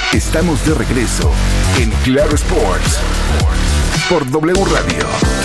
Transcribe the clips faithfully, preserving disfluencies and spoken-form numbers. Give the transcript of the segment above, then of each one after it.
Estamos de regreso en Claro Sports por W Radio.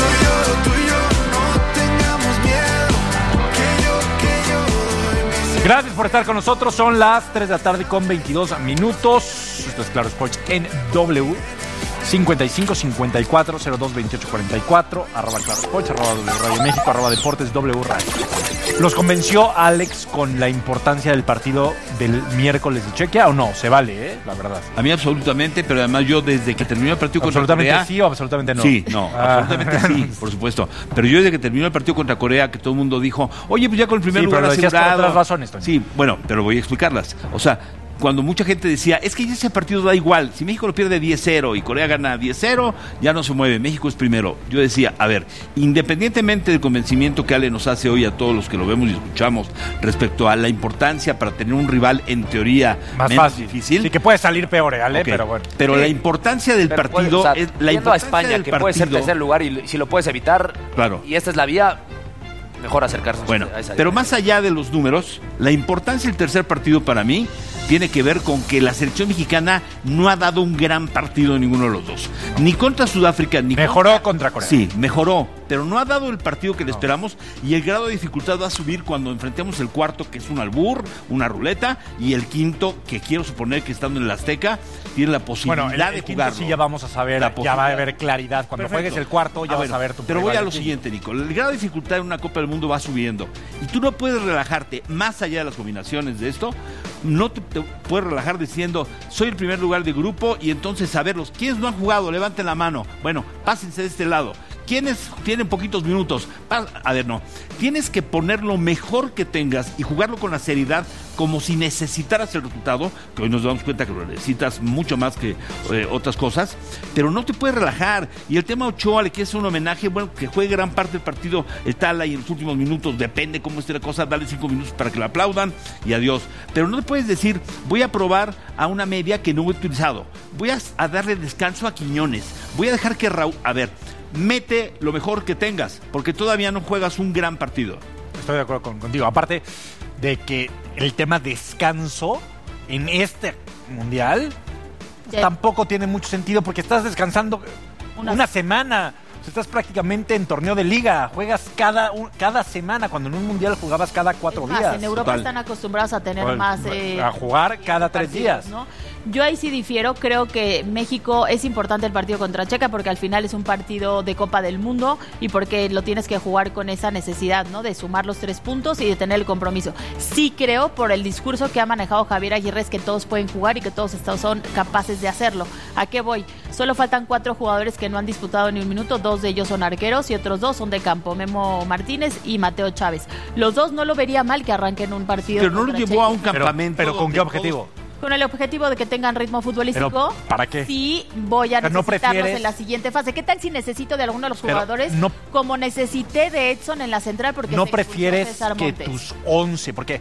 Gracias por estar con nosotros. Son las tres de la tarde con veintidós minutos. Esto es Claro Sports en W. cincuenta y cinco cincuenta y cuatro cero dos veintiocho cuarenta y cuatro, arroba Claro Sports, arroba W Radio México, arroba Deportes W Radio. ¿Los convenció Alex con la importancia del partido del miércoles de Chequia o no? Se vale, ¿eh? La verdad. A mí absolutamente, pero además yo desde que terminó el partido contra Corea... ¿Absolutamente sí o absolutamente no? Sí, no, ah. absolutamente sí, por supuesto. Pero yo desde que terminó el partido contra Corea, que todo el mundo dijo, oye, pues ya con el primer sí, lugar pero lo decías asegurado... por otras razones, Toño. Sí, bueno, pero voy a explicarlas. O sea... Cuando mucha gente decía, es que ya ese partido da igual, si México lo pierde diez cero y Corea gana diez cero, ya no se mueve, México es primero. Yo decía, a ver, independientemente del convencimiento que Ale nos hace hoy a todos los que lo vemos y escuchamos respecto a la importancia para tener un rival en teoría más menos fácil. difícil. Sí, que puede salir peor, Ale, okay. pero bueno. Pero sí. la importancia del pero partido... puede, o sea, es la importancia a España, del que partido, puede ser tercer lugar y si lo puedes evitar, claro. Y esta es la vía... Mejor acercarse bueno, a esa pero más allá de los números, la importancia del tercer partido para mí tiene que ver con que la selección mexicana no ha dado un gran partido en ninguno de los dos. Ni contra Sudáfrica, ni mejoró contra... contra Corea. Sí, mejoró, pero no ha dado el partido que le no. esperamos y el grado de dificultad va a subir cuando enfrentemos el cuarto, que es un albur, una ruleta, y el quinto, que quiero suponer que estando en el Azteca, tiene la posibilidad bueno, el, el de jugarlo. Sí, ya vamos a saber, ya va a haber claridad. Cuando Perfecto. juegues el cuarto, ya ah, vas bueno, a ver tu Pero voy a lo aquí. siguiente, Nico. El grado de dificultad en una Copa del Mundo va subiendo. Y tú no puedes relajarte, más allá de las combinaciones de esto, no te, te puedes relajar diciendo, soy el primer lugar de grupo y entonces saberlos. ¿Quiénes no han jugado? Levanten la mano. Bueno, pásense de este lado. ¿Quiénes tienen poquitos minutos? A ver, no. Tienes que poner lo mejor que tengas y jugarlo con la seriedad como si necesitaras el resultado, que hoy nos damos cuenta que lo necesitas mucho más que eh, otras cosas, pero no te puedes relajar. Y el tema Ochoa le quiere hacer un homenaje, bueno, que juegue gran parte del partido el Tala y en los últimos minutos, depende cómo esté la cosa, dale cinco minutos para que lo aplaudan y adiós. Pero no te puedes decir, voy a probar a una media que no he utilizado, voy a, a darle descanso a Quiñones, voy a dejar que Raúl, a ver, mete lo mejor que tengas, porque todavía no juegas un gran partido. Estoy de acuerdo con, contigo. Aparte de que el tema descanso en este mundial sí. tampoco tiene mucho sentido porque estás descansando una, una semana. O sea, estás prácticamente en torneo de liga. Juegas cada, un, cada semana, cuando en un mundial jugabas cada cuatro es más, días. En Europa Total. Están acostumbrados a tener pues, más... Eh, a jugar cada tres partidos, días. ¿no? Yo ahí sí difiero, creo que México es importante el partido contra Checa porque al final es un partido de Copa del Mundo y porque lo tienes que jugar con esa necesidad, ¿no? De sumar los tres puntos y de tener el compromiso. Sí creo, por el discurso que ha manejado Javier Aguirre, es que todos pueden jugar y que todos estos son capaces de hacerlo. ¿A qué voy? Solo faltan cuatro jugadores que no han disputado ni un minuto, dos de ellos son arqueros y otros dos son de campo, Memo Martínez y Mateo Chávez. Los dos no lo vería mal que arranquen un partido. Pero no lo llevó Checa. a un campamento. Pero, pero ¿con qué objetivo? Con el objetivo de que tengan ritmo futbolístico. ¿Pero para qué? Sí, voy a pero necesitarlos no prefieres... en la siguiente fase. ¿Qué tal si necesito de alguno de los pero jugadores? No... Como necesité de Edson en la central porque no se prefieres que Montes. tus once, porque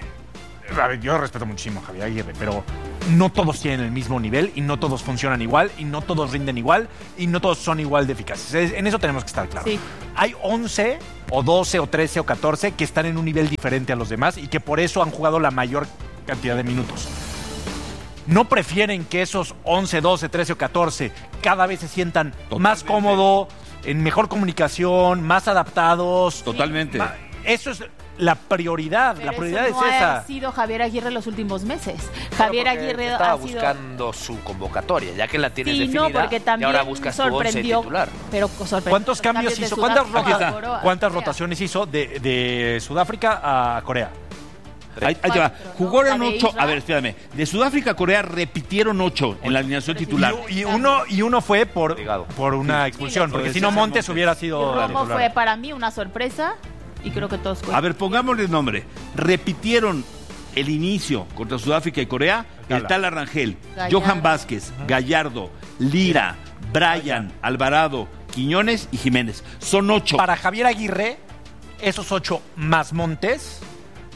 a ver, yo respeto muchísimo a Javier Aguirre, pero no todos tienen el mismo nivel y no todos funcionan igual y no todos rinden igual y no todos son igual de eficaces. En eso tenemos que estar claros. Sí. Hay once o doce o trece o catorce que están en un nivel diferente a los demás y que por eso han jugado la mayor cantidad de minutos. ¿No prefieren que esos once, doce, trece o catorce cada vez se sientan Totalmente. más cómodos, en mejor comunicación, más adaptados? Totalmente. Eso es la prioridad. Pero la prioridad eso no es esa. ha sido Javier Aguirre los últimos meses. Claro, Javier Aguirre estaba ha sido... buscando su convocatoria, ya que la tienes sí, definida. no, porque también y ahora buscas tu once titular. Pero sorprendió. ¿Cuántos cambios, cambios hizo? ¿Cuántas, Sudáfrica, ¿cuántas rotaciones hizo de, de Sudáfrica a Corea? Ahí, ahí te va. Jugó en ¿no? ocho. A ver, espérame. De Sudáfrica a Corea repitieron ocho en la alineación titular. Y, y, uno, y uno fue por, por una expulsión, sí, porque si no Montes hubiera sido. Y Romo fue para mí una sorpresa y creo que todos. A ver, pongámosle nombre. Repitieron el inicio contra Sudáfrica y Corea. El Tala Rangel, Gallardo. Johan Vázquez, Gallardo, Lira, Brian, Alvarado, Quiñones y Jiménez. Son ocho. Para Javier Aguirre, esos ocho más Montes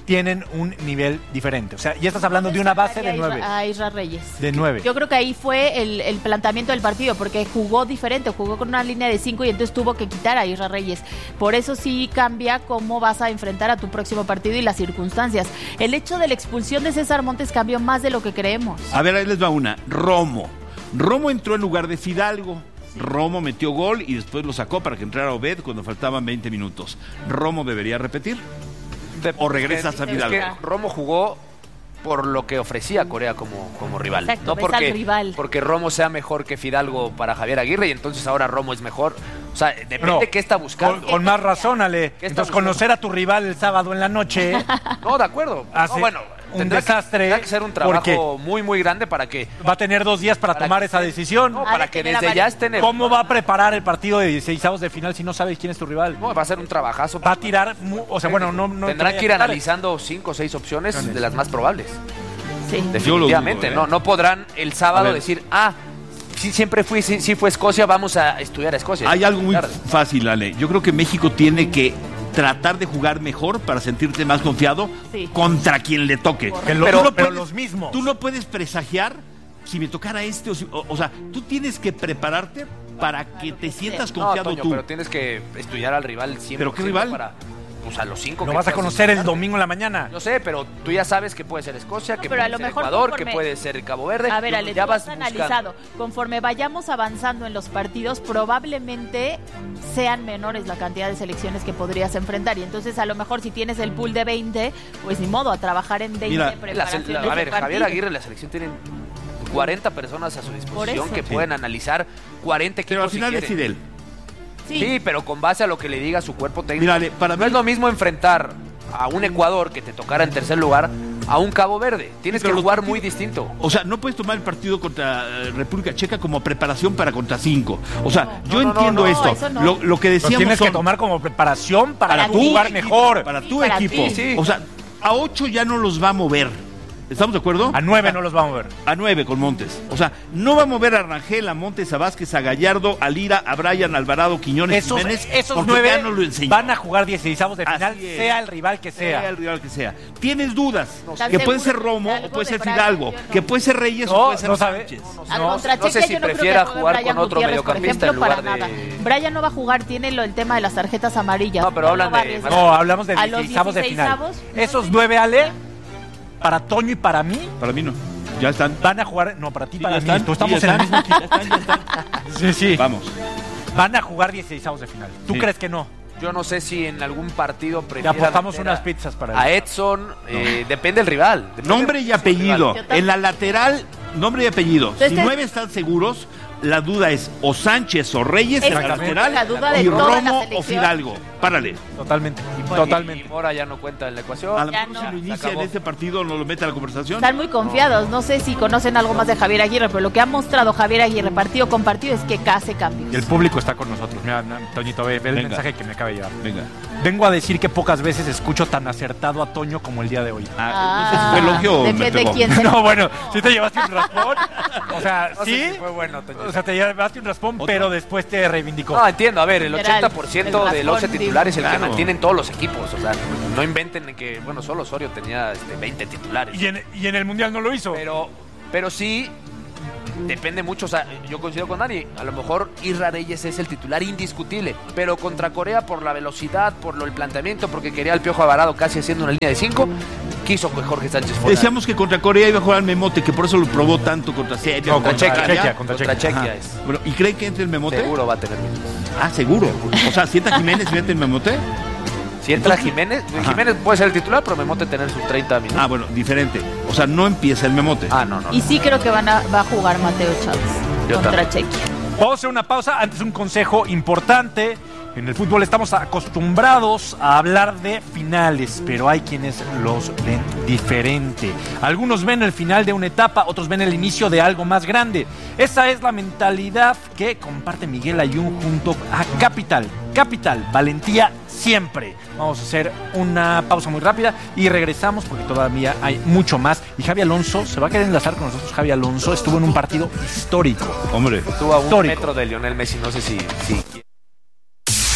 tienen un nivel diferente. O sea, ya estás hablando de una base de nueve. A Isra Reyes. De nueve. Yo creo que ahí fue el, el planteamiento del partido, porque jugó diferente, jugó con una línea de cinco y entonces tuvo que quitar a Isra Reyes. Por eso sí cambia cómo vas a enfrentar a tu próximo partido y las circunstancias. El hecho de la expulsión de César Montes cambió más de lo que creemos. A ver, ahí les va una. Romo. Romo entró en lugar de Fidalgo. Romo metió gol y después lo sacó para que entrara Obed cuando faltaban veinte minutos. ¿Romo debería repetir? De, ¿O regresas a Fidalgo? Es que Romo jugó por lo que ofrecía Corea como, como rival. Exacto, no porque, rival. porque Romo sea mejor que Fidalgo para Javier Aguirre y entonces ahora Romo es mejor. O sea, depende no, de qué está buscando. Con, con más razón, Ale. Entonces, buscando? Conocer a tu rival el sábado en la noche. No, de acuerdo. Hace no, bueno, un desastre. Que, tendrá que ser un trabajo muy, muy grande para que... Va a tener dos días para, para tomar esa decisión. No, para que desde ya estén... En... ¿Cómo va a preparar el partido de dieciseisavos de final si no sabes quién es tu rival? No, va a ser un trabajazo. Va a tirar... O sea, bueno, no... no Tendrán que ir analizando cinco o seis opciones de las más probables. Sí. Definitivamente. Digo, ¿eh? No, no podrán el sábado decir, ah... Sí, siempre fui, sí, sí fue Escocia, vamos a estudiar a Escocia. Hay algo muy fácil, Ale. Yo creo que México tiene que tratar de jugar mejor para sentirte más confiado sí. contra quien le toque. Pero, pero, no pero puedes, los mismos. Tú no puedes presagiar si me tocara este o, si, o, o sea, tú tienes que prepararte para que te sientas confiado no, Toño, tú. Pero tienes que estudiar al rival siempre. ¿Pero qué rival? Para... Pues a los cinco. Lo vas a conocer el domingo en la mañana. Yo sé, pero tú ya sabes que puede ser Escocia, no, que puede ser Ecuador, conforme... que puede ser Cabo Verde. A ver, Ale, ya tú vas has analizado. Conforme vayamos avanzando en los partidos, probablemente sean menores la cantidad de selecciones que podrías enfrentar. Y entonces, a lo mejor, si tienes el pool de veinte, pues ni modo, a trabajar en veinte. Mira, preparación la, la, a ver, Javier Aguirre, la selección tiene cuarenta personas a su disposición que sí. pueden analizar cuarenta equipos. Pero al final si es Fidel. Sí. sí, pero con base a lo que le diga su cuerpo técnico. Mírale, para no mí... es lo mismo enfrentar a un Ecuador que te tocara en tercer lugar a un Cabo Verde. Tienes sí, que jugar partidos, muy distinto. O sea, no puedes tomar el partido contra República Checa como preparación para contra cinco. O sea, no, yo no, entiendo no, no, esto. No. Lo, lo que decíamos lo tienes son, que tomar como preparación para, para tu jugar mejor. Para tu para equipo. Sí. O sea, a ocho ya no los va a mover. ¿Estamos de acuerdo? A nueve no los va a mover. A nueve con Montes. O sea, no va a mover a Rangel, a Montes, a Vázquez, a Gallardo, a Lira, a Brian, Alvarado, Quiñones, esos, Jiménez. Esos nueve no lo van a jugar dieciseisavos de final, sea el rival que sea. Sea el rival que sea. ¿Tienes dudas? No, que puede ser Romo o puede ser Fidalgo. No. Que puede ser Reyes no, o puede ser no Sánchez. No, no, no, no, no sé si prefiera jugar con otro mediocampista en lugar de... Brian no va a jugar, tiene lo, el tema de las tarjetas amarillas. No, pero hablan de... No, hablamos de dieciseisavos de final. Esos nueve, Ale... Para Toño y para mí. Para mí no. Ya están. Van a jugar. No, para ti, sí, para mí. Están, Tú estamos sí, en el mismo equipo. Ya están, ya están. Sí, sí. Vamos. Van a jugar dieciseisavos de final. ¿Tú sí. crees que no? Yo no sé si en algún partido prefieran. Te apostamos unas pizzas para a Edson. No. Eh, depende del rival. Depende nombre y apellido. En la lateral, nombre y apellido. Entonces, si nueve están seguros, la duda es o Sánchez o Reyes en la lateral la duda de y Romo la o Fidalgo. Párale. Totalmente. Y, Totalmente. Y Mora ya no cuenta en la ecuación. A lo mejor no. Si lo inicia en este partido, no lo mete a la conversación. Están muy confiados. No sé si conocen algo más de Javier Aguirre, pero lo que ha mostrado Javier Aguirre partido con partido es que hace cambios. Y el público está con nosotros. Mira, Toñito, ve, ve el Venga. mensaje que me acaba de llegar. Venga. Vengo a decir que pocas veces escucho tan acertado a Toño como el día de hoy. Ah, no sé si fue elogio o me pegó. Quién se no, bueno, si te llevaste un raspón. O sea, no sí. Sé si fue bueno, Toño. O sea, te llevaste un raspón, ¿Otro? pero después te reivindicó. No, entiendo. A ver, el ochenta por ciento del once titular es el claro. que mantienen todos los equipos. O sea, no inventen que, bueno, solo Osorio tenía este, veinte titulares. Y en, y en el Mundial no lo hizo. Pero, pero sí, depende mucho. O sea, yo coincido con Dani. A lo mejor Isra Reyes es el titular indiscutible. Pero contra Corea, por la velocidad, por lo, el planteamiento, porque quería al Piojo Alvarado casi haciendo una línea de cinco, quiso que Jorge Sánchez fuera. Decíamos que contra Corea iba a jugar el Memote, que por eso lo probó tanto contra Serbia. No, contra, contra Chequia. Chequia, contra Contra Chequia, Chequia es. Bueno, ¿y creen que entre el Memote? Seguro va a tener minutos. Ah, seguro. O sea, ¿sienta Jiménez y mete el Memote? Si entra Jiménez, Ajá. Jiménez puede ser el titular, pero Memote tener sus treinta minutos. Ah, bueno, diferente. O sea, no empieza el Memote. Ah, no, no. Y sí creo que van a, va a jugar Mateo Chávez Yo contra también. Chequia. Vamos a hacer una pausa. Antes un consejo importante. En el fútbol estamos acostumbrados a hablar de finales, pero hay quienes los ven diferente. Algunos ven el final de una etapa, otros ven el inicio de algo más grande. Esa es la mentalidad que comparte Miguel Ayun junto a Capital. Capital, valentía siempre. Vamos a hacer una pausa muy rápida y regresamos porque todavía hay mucho más. Y Javi Alonso se va a querer enlazar con nosotros. Javi Alonso estuvo en un partido histórico. Hombre, estuvo a un histórico. metro de Lionel Messi, no sé si... si...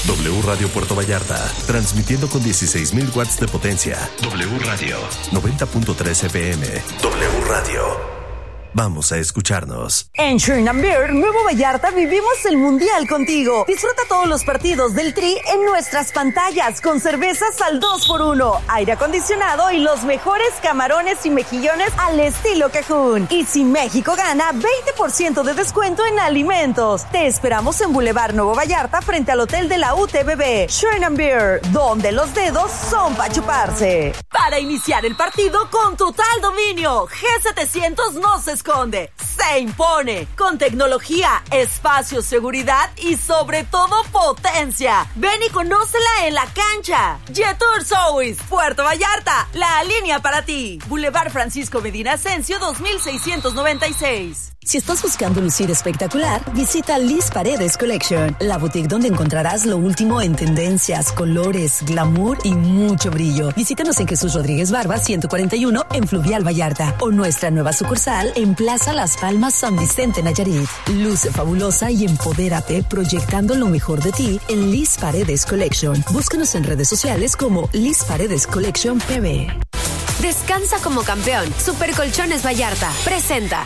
W Radio Puerto Vallarta, transmitiendo con dieciséis mil watts de potencia. W Radio, noventa punto tres F M. W Radio. Vamos a escucharnos. En Sherman Beer, Nuevo Vallarta, vivimos el Mundial contigo. Disfruta todos los partidos del Tri en nuestras pantallas con cervezas al dos por uno, aire acondicionado y los mejores camarones y mejillones al estilo Cajún. Y si México gana, veinte por ciento de descuento en alimentos. Te esperamos en Boulevard Nuevo Vallarta frente al Hotel de la U T B B. Sherman Beer, donde los dedos son para chuparse. Para iniciar el partido con total dominio, G setecientos no se esconde, se impone, con tecnología, espacio, seguridad y sobre todo potencia. Ven y conócela en la cancha. Jetour South, Puerto Vallarta, la línea para ti. Boulevard Francisco Medina Asensio dos mil seiscientos noventa y seis. Si estás buscando lucir espectacular, visita Liz Paredes Collection, la boutique donde encontrarás lo último en tendencias, colores, glamour y mucho brillo. Visítanos en Jesús Rodríguez Barba ciento cuarenta y uno en Fluvial Vallarta o nuestra nueva sucursal en Plaza Las Palmas San Vicente Nayarit. Luce fabulosa y empodérate proyectando lo mejor de ti en Liz Paredes Collection. Búscanos en redes sociales como Liz Paredes Collection P B. Descansa como campeón. Supercolchones Vallarta presenta.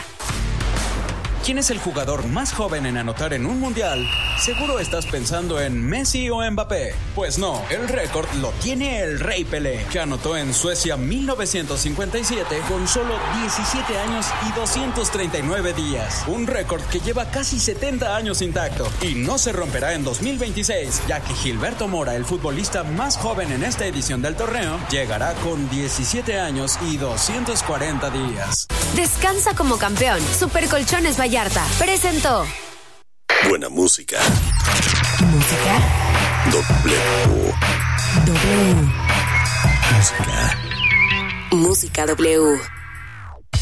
¿Quién es el jugador más joven en anotar en un mundial? Seguro estás pensando en Messi o Mbappé. Pues no, el récord lo tiene el Rey Pelé, que anotó en Suecia mil novecientos cincuenta y siete con solo diecisiete años y doscientos treinta y nueve días. Un récord que lleva casi setenta años intacto y no se romperá en dos mil veintiséis, ya que Gilberto Mora, el futbolista más joven en esta edición del torneo, llegará con diecisiete años y doscientos cuarenta días. Descansa como campeón. Supercolchones Vallarta presentó. Buena música. Música. W. W. Música. Música W.